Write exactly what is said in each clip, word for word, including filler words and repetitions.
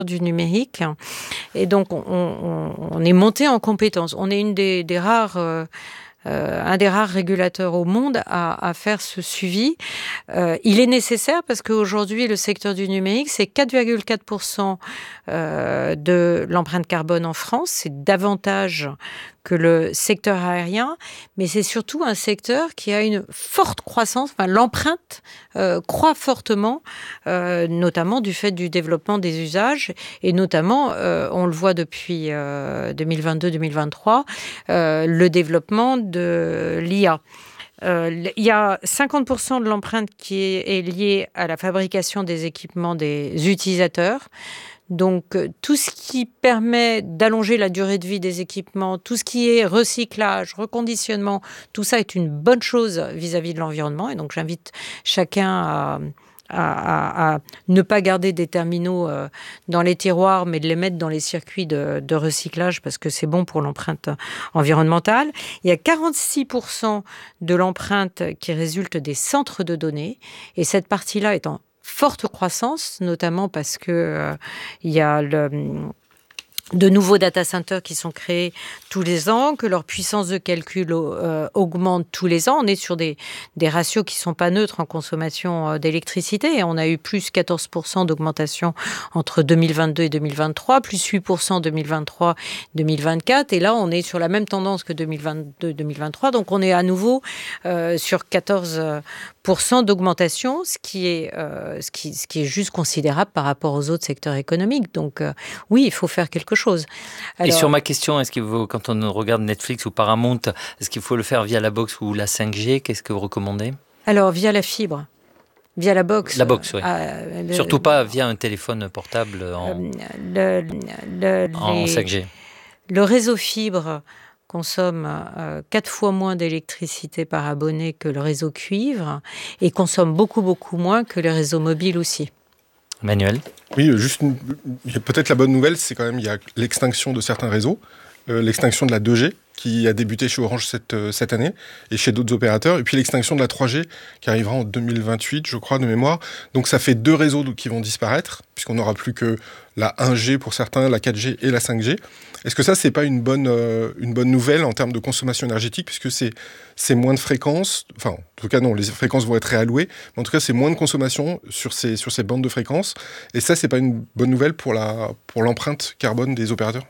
du numérique. Et donc, on, on, on est monté en compétence. On est une des, des rares... Euh, Euh, un des rares régulateurs au monde à, à faire ce suivi. Euh, il est nécessaire parce qu'aujourd'hui, le secteur du numérique, c'est quatre virgule quatre pour cent euh, de l'empreinte carbone en France. C'est davantage que le secteur aérien, mais c'est surtout un secteur qui a une forte croissance. Enfin, l'empreinte euh, croît fortement, euh, notamment du fait du développement des usages, et notamment, euh, on le voit depuis euh, deux mille vingt-deux deux mille vingt-trois, euh, le développement de l'I A. Euh, il y a cinquante pour cent de l'empreinte qui est, est liée à la fabrication des équipements des utilisateurs. Donc, tout ce qui permet d'allonger la durée de vie des équipements, tout ce qui est recyclage, reconditionnement, tout ça est une bonne chose vis-à-vis de l'environnement. Et donc, j'invite chacun à, à, à, à ne pas garder des terminaux euh, dans les tiroirs, mais de les mettre dans les circuits de, de recyclage parce que c'est bon pour l'empreinte environnementale. Il y a quarante-six pour cent de l'empreinte qui résulte des centres de données. Et cette partie-là est en forte croissance, notamment parce que euh, il y a le, de nouveaux data centers qui sont créés tous les ans, que leur puissance de calcul euh, augmente tous les ans. On est sur des, des ratios qui ne sont pas neutres en consommation d'électricité. Et on a eu plus quatorze pour cent d'augmentation entre deux mille vingt-deux et deux mille vingt-trois, plus huit pour cent deux mille vingt-trois deux mille vingt-quatre. Et là, on est sur la même tendance que deux mille vingt-deux deux mille vingt-trois. Donc, on est à nouveau euh, sur quatorze pour cent d'augmentation, ce qui est, euh, ce qui, ce qui est juste considérable par rapport aux autres secteurs économiques. Donc, euh, oui, il faut faire quelque chose. Alors, et sur ma question, est-ce qu'il faut, quand on regarde Netflix ou Paramount, est-ce qu'il faut le faire via la box ou la cinq G? Qu'est-ce que vous recommandez? Alors, via la fibre. Via la box. La box, oui. Euh, le, Surtout pas via un téléphone portable en, le, le, en les, cinq G. Le réseau fibre consomme euh, quatre fois moins d'électricité par abonné que le réseau cuivre et consomme beaucoup, beaucoup moins que le réseau mobile aussi. Manuel? Oui, juste une, peut-être la bonne nouvelle, c'est quand même il y a l'extinction de certains réseaux, euh, l'extinction de la deux G qui a débuté chez Orange cette, euh, cette année et chez d'autres opérateurs, et puis l'extinction de la trois G qui arrivera en deux mille vingt-huit, je crois, de mémoire. Donc ça fait deux réseaux qui vont disparaître, puisqu'on n'aura plus que la un G pour certains, la quatre G et la cinq G. Est-ce que ça, c'est pas une bonne, euh, une bonne nouvelle en termes de consommation énergétique, puisque c'est, c'est moins de fréquences, enfin, en tout cas non, les fréquences vont être réallouées, mais en tout cas, c'est moins de consommation sur ces, sur ces bandes de fréquences, et ça, c'est pas une bonne nouvelle pour, la, pour l'empreinte carbone des opérateurs?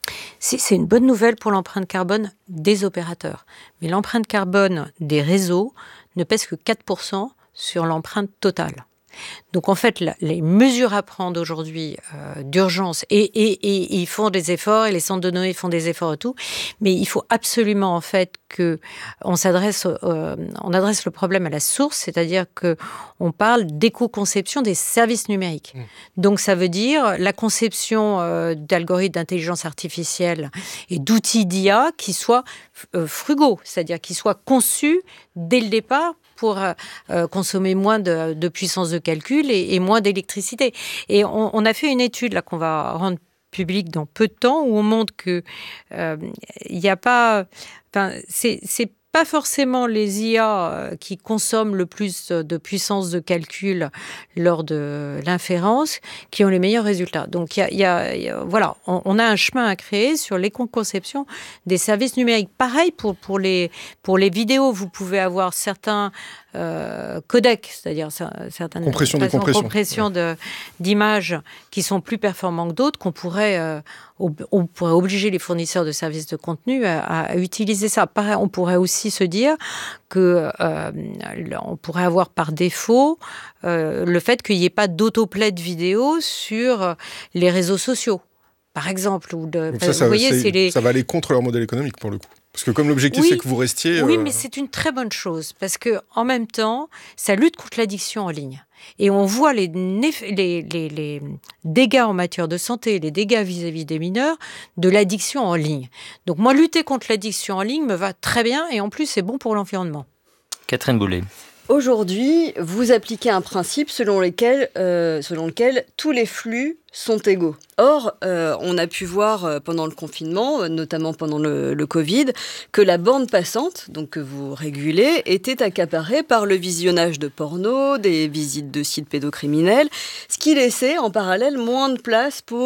Si, c'est une bonne nouvelle pour l'empreinte carbone des opérateurs. Mais l'empreinte carbone des réseaux ne pèse que quatre pour cent sur l'empreinte totale. Donc en fait, la, les mesures à prendre aujourd'hui euh, d'urgence, et, et, et ils font des efforts, et les centres de données font des efforts et tout, mais il faut absolument en fait que on s'adresse, euh, on adresse le problème à la source, c'est-à-dire que on parle d'éco-conception des services numériques. Mmh. Donc ça veut dire la conception euh, d'algorithmes d'intelligence artificielle et d'outils d'I A qui soient euh, frugaux, c'est-à-dire qui soient conçus dès le départ pour euh, consommer moins de, de puissance de calcul et, et moins d'électricité. Et on, on a fait une étude là qu'on va rendre publique dans peu de temps où on montre que il euh, n'y a pas, enfin c'est c'est pas forcément les I A qui consomment le plus de puissance de calcul lors de l'inférence qui ont les meilleurs résultats. Donc, il y a, il y a, il y a voilà, on, on a un chemin à créer sur l'éco-conception des services numériques. Pareil pour, pour, les, pour les vidéos, vous pouvez avoir certains euh, codecs, c'est-à-dire certaines compression, façons, compression. compression de, d'images qui sont plus performants que d'autres, qu'on pourrait... Euh, on pourrait obliger les fournisseurs de services de contenu à, à utiliser ça. Pareil, on pourrait aussi se dire que euh, on pourrait avoir par défaut euh, le fait qu'il n'y ait pas d'autoplay de vidéo sur les réseaux sociaux, par exemple. Ou de, Donc ça, ça, vous voyez, c'est les... ça va aller contre leur modèle économique pour le coup. Parce que comme l'objectif, oui, c'est que vous restiez... Oui, euh... mais c'est une très bonne chose, parce qu'en même temps, ça lutte contre l'addiction en ligne. Et on voit les, les, les, les dégâts en matière de santé, les dégâts vis-à-vis des mineurs, de l'addiction en ligne. Donc moi, lutter contre l'addiction en ligne me va très bien, et en plus, c'est bon pour l'environnement. Catherine Boulet. Aujourd'hui, vous appliquez un principe selon lequel, euh, selon lequel tous les flux sont égaux. Or, euh, on a pu voir pendant le confinement, notamment pendant le, le Covid, que la bande passante, donc que vous régulez, était accaparée par le visionnage de porno, des visites de sites pédocriminels, ce qui laissait en parallèle moins de place pour